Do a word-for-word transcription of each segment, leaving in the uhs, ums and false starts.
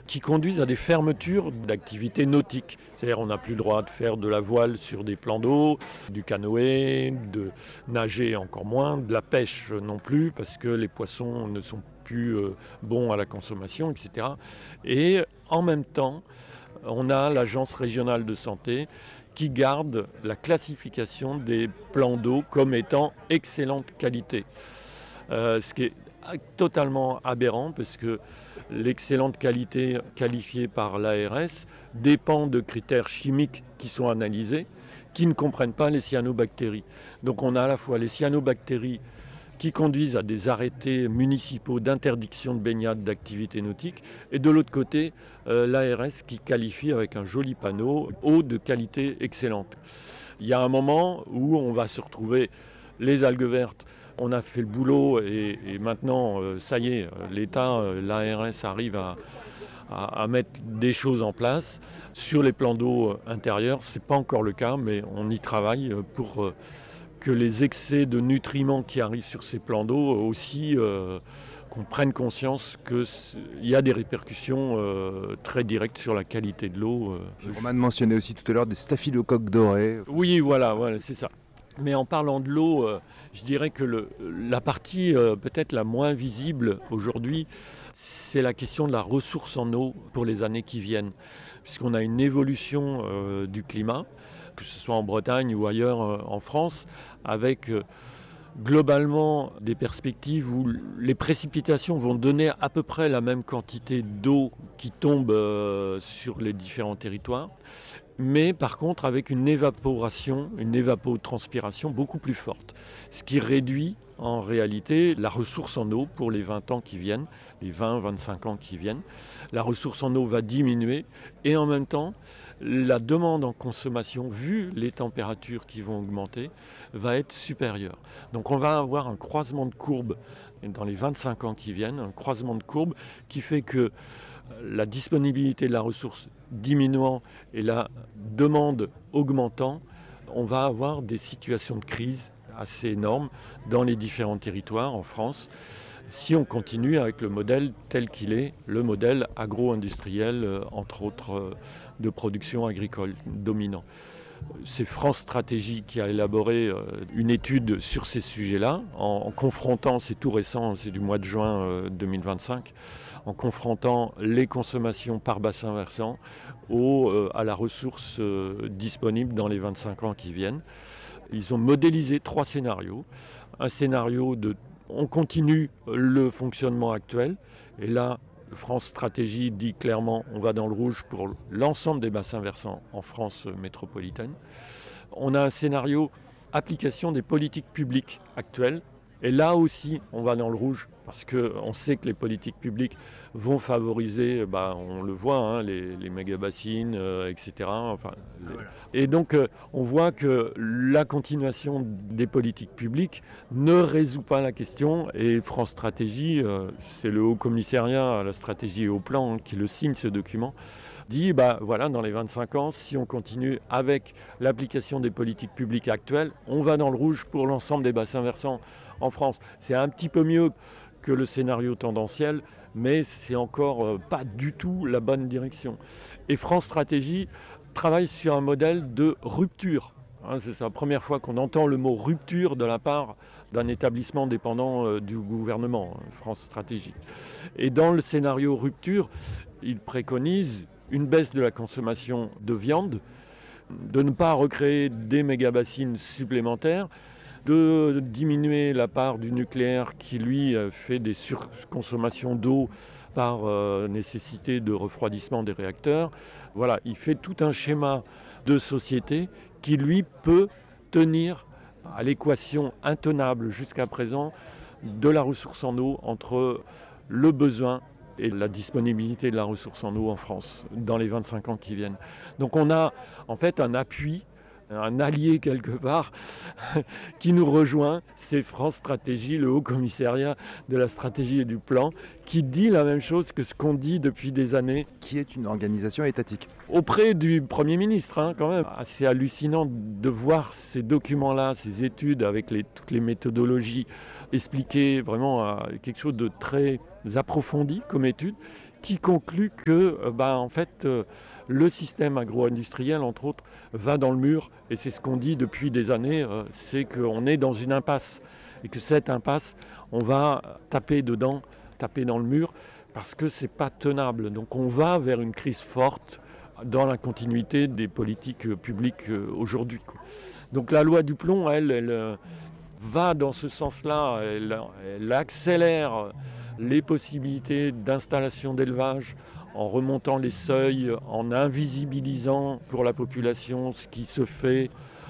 qui conduisent à des fermetures d'activités nautiques. C'est-à-dire on n'a plus le droit de faire de la voile sur des plans d'eau, du canoë, de nager encore moins, de la pêche non plus, parce que les poissons ne sont plus euh, bons à la consommation, et cetera. Et en même temps, on a l'Agence régionale de santé qui garde la classification des plans d'eau comme étant excellente qualité. Euh, ce qui est totalement aberrant parce que l'excellente qualité qualifiée par l'A R S dépend de critères chimiques qui sont analysés, qui ne comprennent pas les cyanobactéries. Donc on a à la fois les cyanobactéries qui conduisent à des arrêtés municipaux d'interdiction de baignade d'activités nautiques, et de l'autre côté, euh, l'A R S qui qualifie avec un joli panneau eau de qualité excellente. Il y a un moment où on va se retrouver les algues vertes. On a fait le boulot et, et maintenant, euh, ça y est, l'État, euh, l'A R S arrive à, à, à mettre des choses en place. Sur les plans d'eau intérieurs, ce n'est pas encore le cas, mais on y travaille pour euh, que les excès de nutriments qui arrivent sur ces plans d'eau aussi, euh, qu'on prenne conscience qu'il y a des répercussions euh, très directes sur la qualité de l'eau. Euh. Roman mentionnait aussi tout à l'heure des staphylocoques dorés. Oui, voilà, voilà, c'est ça. Mais en parlant de l'eau, euh, je dirais que le, la partie euh, peut-être la moins visible aujourd'hui, c'est la question de la ressource en eau pour les années qui viennent. Puisqu'on a une évolution euh, du climat, que ce soit en Bretagne ou ailleurs euh, en France, avec euh, globalement des perspectives où les précipitations vont donner à peu près la même quantité d'eau qui tombe euh, sur les différents territoires, mais par contre avec une évaporation, une évapotranspiration beaucoup plus forte, ce qui réduit en réalité la ressource en eau pour les vingt ans qui viennent, les vingt à vingt-cinq ans qui viennent. La ressource en eau va diminuer et en même temps, la demande en consommation, vu les températures qui vont augmenter, va être supérieure. Donc on va avoir un croisement de courbes dans les vingt-cinq ans qui viennent, un croisement de courbes qui fait que la disponibilité de la ressource diminuant et la demande augmentant, on va avoir des situations de crise assez énormes dans les différents territoires en France, si on continue avec le modèle tel qu'il est, le modèle agro-industriel, entre autres, de production agricole dominant. C'est France Stratégie qui a élaboré une étude sur ces sujets-là, en, en confrontant, c'est tout récent, c'est du mois de juin deux mille vingt-cinq, en confrontant les consommations par bassin versant au, euh, à la ressource euh, disponible dans les vingt-cinq ans qui viennent. Ils ont modélisé trois scénarios. Un scénario de on continue le fonctionnement actuel, et là, France Stratégie dit clairement on va dans le rouge pour l'ensemble des bassins versants en France métropolitaine. On a un scénario application des politiques publiques actuelles, et là aussi on va dans le rouge parce qu'on sait que les politiques publiques vont favoriser, bah, on le voit, hein, les, les méga-bassines, euh, et cetera. Enfin, les... voilà. Et donc euh, on voit que la continuation des politiques publiques ne résout pas la question, et France Stratégie, euh, c'est le Haut Commissariat à la stratégie et au plan hein, qui le signe ce document, dit bah voilà, dans les vingt-cinq ans, si on continue avec l'application des politiques publiques actuelles, on va dans le rouge pour l'ensemble des bassins versants en France. C'est un petit peu mieux que le scénario tendanciel, mais c'est encore euh, pas du tout la bonne direction. Et France Stratégie travaille sur un modèle de rupture. Hein, c'est la première fois qu'on entend le mot rupture de la part d'un établissement dépendant euh, du gouvernement, hein, France Stratégie. Et dans le scénario rupture, il préconise une baisse de la consommation de viande, de ne pas recréer des méga-bassines supplémentaires, de diminuer la part du nucléaire qui, lui, fait des surconsommations d'eau par euh, nécessité de refroidissement des réacteurs. Voilà, il fait tout un schéma de société qui, lui, peut tenir à l'équation intenable jusqu'à présent de la ressource en eau entre le besoin et la disponibilité de la ressource en eau en France dans les vingt-cinq ans qui viennent. Donc on a en fait un appui, un allié quelque part qui nous rejoint, c'est France Stratégie, le Haut Commissariat de la stratégie et du plan, qui dit la même chose que ce qu'on dit depuis des années. Qui est une organisation étatique. Auprès du Premier ministre, hein, quand même. C'est hallucinant de voir ces documents-là, ces études avec les, toutes les méthodologies expliquer vraiment à quelque chose de très approfondi comme étude, qui conclut que euh, bah, en fait, euh, le système agro-industriel, entre autres, va dans le mur. Et c'est ce qu'on dit depuis des années, euh, c'est qu'on est dans une impasse. Et que cette impasse, on va taper dedans, taper dans le mur, parce que ce n'est pas tenable. Donc on va vers une crise forte dans la continuité des politiques publiques aujourd'hui, quoi. Donc la loi du plomb, elle, elle va dans ce sens-là, elle, elle accélère les possibilités d'installation d'élevage en remontant les seuils, en invisibilisant pour la population ce qui se fait,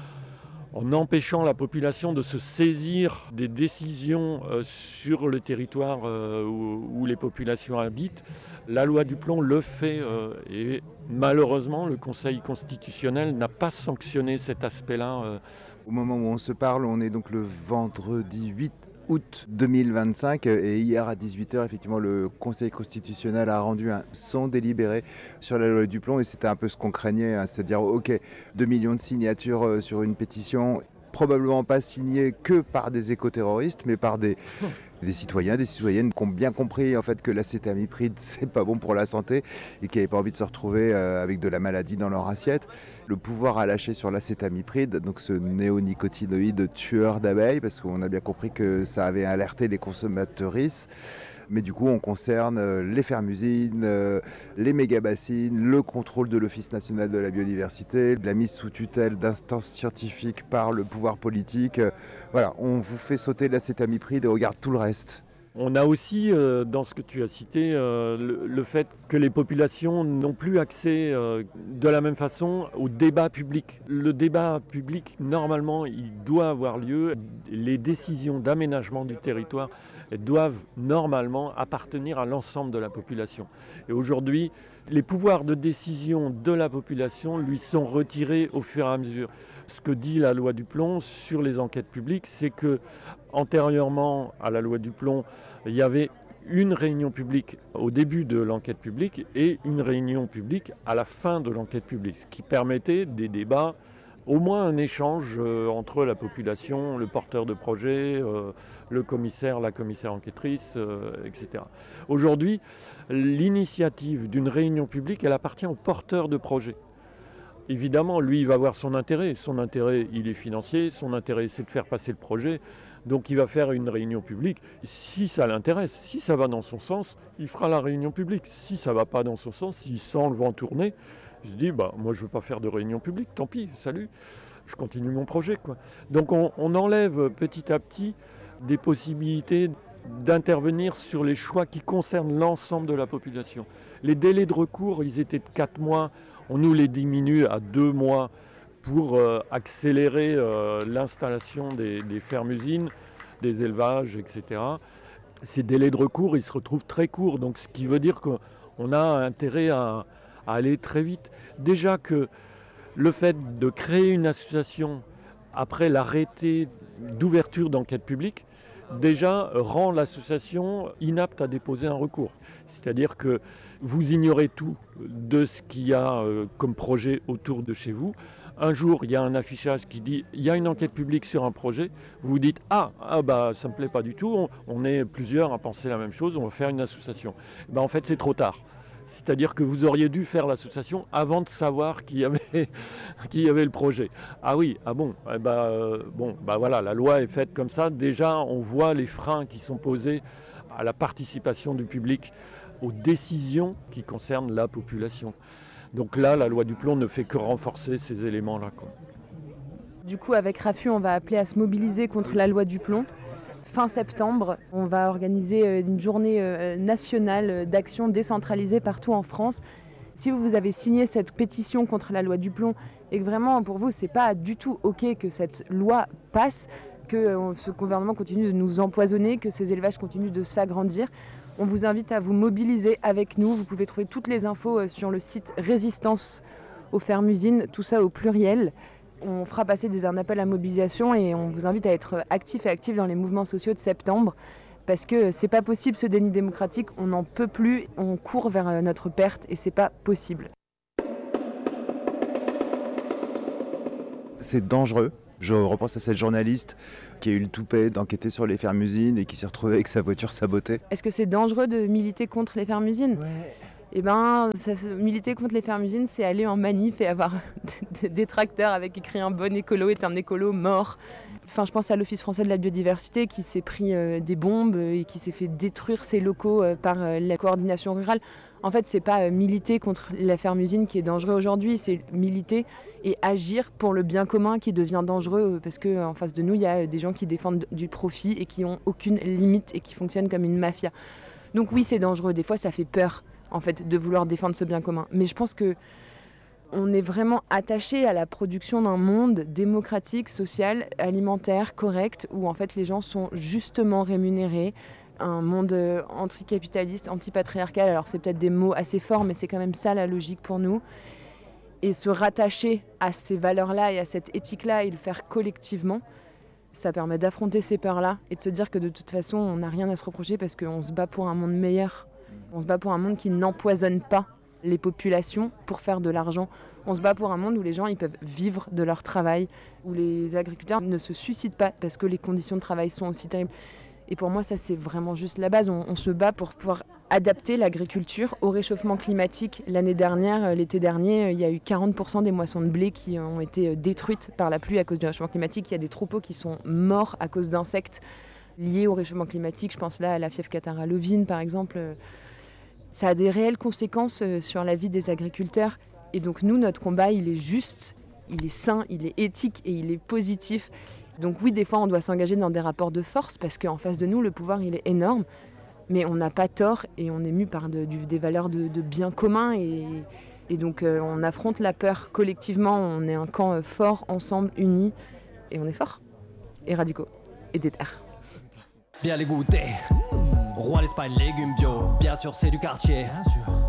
en empêchant la population de se saisir des décisions euh, sur le territoire euh, où, où les populations habitent. La loi du plomb le fait euh, et malheureusement le Conseil constitutionnel n'a pas sanctionné cet aspect-là. Euh. Au moment où on se parle, on est donc le vendredi huit août deux mille vingt-cinq et hier à dix-huit heures, effectivement, le Conseil constitutionnel a rendu un son délibéré sur la loi du plomb et c'était un peu ce qu'on craignait, hein, c'est-à-dire ok, deux millions de signatures sur une pétition, probablement pas signée que par des écoterroristes, mais par des, des citoyens, des citoyennes qui ont bien compris en fait que l'acétamipride c'est pas bon pour la santé et qui n'avaient pas envie de se retrouver euh, avec de la maladie dans leur assiette. Le pouvoir a lâché sur l'acétamipride, donc ce néonicotinoïde tueur d'abeilles, parce qu'on a bien compris que ça avait alerté les consommateuristes. Mais du coup, on concerne les fermes-usines, les méga-bassines, le contrôle de l'Office national de la biodiversité, la mise sous tutelle d'instances scientifiques par le pouvoir politique. Voilà, on vous fait sauter l'acétamipride et on regarde tout le reste. On a aussi, euh, dans ce que tu as cité, euh, le, le fait que les populations n'ont plus accès euh, de la même façon au débat public. Le débat public, normalement, il doit avoir lieu. Les décisions d'aménagement du territoire doivent normalement appartenir à l'ensemble de la population. Et aujourd'hui, les pouvoirs de décision de la population lui sont retirés au fur et à mesure. Ce que dit la loi du plomb sur les enquêtes publiques, c'est que antérieurement à la loi du plomb, il y avait une réunion publique au début de l'enquête publique et une réunion publique à la fin de l'enquête publique, ce qui permettait des débats, au moins un échange euh, entre la population, le porteur de projet, euh, le commissaire, la commissaire enquêtrice, euh, et cetera. Aujourd'hui, l'initiative d'une réunion publique, elle appartient au porteur de projet. Évidemment, lui, il va avoir son intérêt. Son intérêt, il est financier. Son intérêt, c'est de faire passer le projet. Donc, il va faire une réunion publique. Si ça l'intéresse, si ça va dans son sens, il fera la réunion publique. Si ça ne va pas dans son sens, s'il sent le vent tourner, il se dit, bah, moi, je ne veux pas faire de réunion publique. Tant pis, salut. Je continue mon projet, quoi. Donc, on, on enlève petit à petit des possibilités d'intervenir sur les choix qui concernent l'ensemble de la population. Les délais de recours, ils étaient de quatre mois. On nous les diminue à deux mois pour euh, accélérer euh, l'installation des, des fermes-usines, des élevages, et cetera. Ces délais de recours, ils se retrouvent très courts, donc ce qui veut dire qu'on a intérêt à, à aller très vite. Déjà que le fait de créer une association après l'arrêté d'ouverture d'enquête publique, déjà rend l'association inapte à déposer un recours. C'est-à-dire que vous ignorez tout de ce qu'il y a comme projet autour de chez vous. Un jour, il y a un affichage qui dit il y a une enquête publique sur un projet. Vous vous dites ah, ah bah ça me plaît pas du tout. On, on est plusieurs à penser la même chose. On va faire une association. Ben, en fait, c'est trop tard. C'est-à-dire que vous auriez dû faire l'association avant de savoir qui y avait, qui y avait le projet. Ah oui, ah bon, eh ben, euh, bon, bah voilà, la loi est faite comme ça. Déjà, on voit les freins qui sont posés à la participation du public aux décisions qui concernent la population. Donc là, la loi du plomb ne fait que renforcer ces éléments-là, quoi. Du coup, avec Rafu, on va appeler à se mobiliser contre la loi du plomb. Fin septembre, on va organiser une journée nationale d'action décentralisée partout en France. Si vous avez signé cette pétition contre la loi du plomb et que vraiment pour vous c'est pas du tout ok que cette loi passe, que ce gouvernement continue de nous empoisonner, que ces élevages continuent de s'agrandir, on vous invite à vous mobiliser avec nous. Vous pouvez trouver toutes les infos sur le site Résistance aux fermes-usines, tout ça au pluriel. On fera passer des, un appel à mobilisation et on vous invite à être actifs et actifs dans les mouvements sociaux de septembre parce que c'est pas possible ce déni démocratique, on n'en peut plus, on court vers notre perte et c'est pas possible. C'est dangereux. Je repense à cette journaliste qui a eu le toupet d'enquêter sur les fermes-usines et qui s'est retrouvée avec sa voiture sabotée. Est-ce que c'est dangereux de militer contre les fermes-usines ? Ouais. Eh ben, ça, militer contre les fermes-usines, c'est aller en manif et avoir des, des tracteurs avec écrit un bon écolo est un écolo mort. Enfin, je pense à l'Office français de la biodiversité qui s'est pris euh, des bombes et qui s'est fait détruire ses locaux euh, par euh, la coordination rurale. En fait, c'est pas euh, militer contre la ferme-usine qui est dangereux aujourd'hui, c'est militer et agir pour le bien commun qui devient dangereux euh, parce qu'en euh, face de nous, il y a euh, des gens qui défendent du profit et qui n'ont aucune limite et qui fonctionnent comme une mafia. Donc oui, c'est dangereux. Des fois, ça fait peur, en fait, de vouloir défendre ce bien commun. Mais je pense que on est vraiment attaché à la production d'un monde démocratique, social, alimentaire, correct, où en fait les gens sont justement rémunérés. Un monde anticapitaliste, antipatriarcal, alors c'est peut-être des mots assez forts, mais c'est quand même ça la logique pour nous. Et se rattacher à ces valeurs-là et à cette éthique-là et le faire collectivement, ça permet d'affronter ces peurs-là et de se dire que de toute façon, on n'a rien à se reprocher parce qu'on se bat pour un monde meilleur. On se bat pour un monde qui n'empoisonne pas les populations pour faire de l'argent. On se bat pour un monde où les gens ils peuvent vivre de leur travail, où les agriculteurs ne se suicident pas parce que les conditions de travail sont aussi terribles. Et pour moi, ça, c'est vraiment juste la base. On, on se bat pour pouvoir adapter l'agriculture au réchauffement climatique. L'année dernière, l'été dernier, il y a eu quarante pour cent des moissons de blé qui ont été détruites par la pluie à cause du réchauffement climatique. Il y a des troupeaux qui sont morts à cause d'insectes liés au réchauffement climatique. Je pense là à la fièvre catarrhale ovine, par exemple. Ça a des réelles conséquences sur la vie des agriculteurs. Et donc nous, notre combat, il est juste, il est sain, il est éthique et il est positif. Donc oui, des fois, on doit s'engager dans des rapports de force parce qu'en face de nous, le pouvoir, il est énorme. Mais on n'a pas tort et on est mu par de, du, des valeurs de, de bien commun. Et, et donc euh, on affronte la peur collectivement. On est un camp fort, ensemble, unis. Et on est forts et radicaux et déter. Viens les goûter. Roi l'Espagne, légumes bio. Bien sûr, c'est du quartier. Bien sûr.